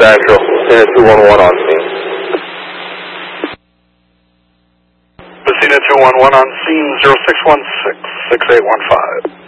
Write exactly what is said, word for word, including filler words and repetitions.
Central, Messina two one one on scene. Messina two one one on scene, zero six one six, six eight one five.